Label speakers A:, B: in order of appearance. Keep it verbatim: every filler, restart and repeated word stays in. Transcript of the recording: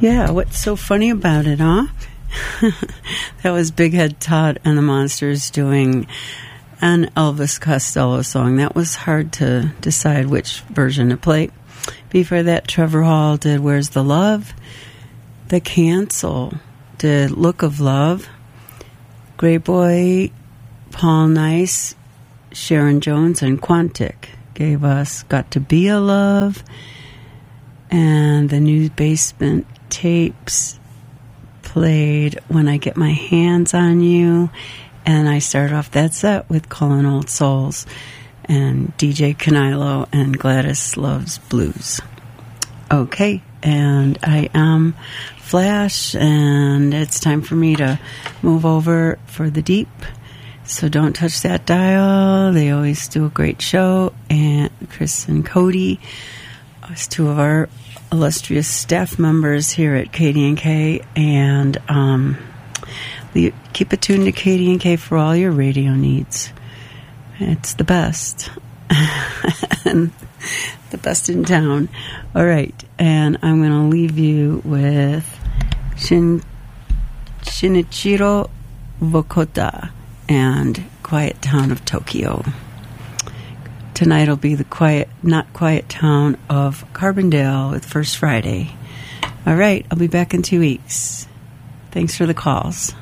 A: Yeah, what's so funny about it, huh? That was Big Head Todd and the Monsters doing an Elvis Costello song. That was hard to decide which version to play. Before that, Trevor Hall did Where's the Love? The Cancel did Look of Love. Great Boy, Paul Nice, Sharon Jones, and Quantic gave us Got to Be a Love. And the New Basement Tapes played When I Get My Hands on You. And I started off that set with Calling Old Souls and D J Canilo and Gladys Loves Blues. Okay, and I am Flash, and it's time for me to move over for the deep. So don't touch that dial. They always do a great show. And Chris and Cody, us two of our illustrious staff members here at K D and K, and um, keep it tuned to K D and K for all your radio needs. It's the best. And the best in town. All right, and I'm going to leave you with Shin, Shinichiro Vokota and Quiet Town of Tokyo. Tonight will be the quiet, not quiet town of Carbondale with First Friday. All right, I'll be back in two weeks. Thanks for the calls.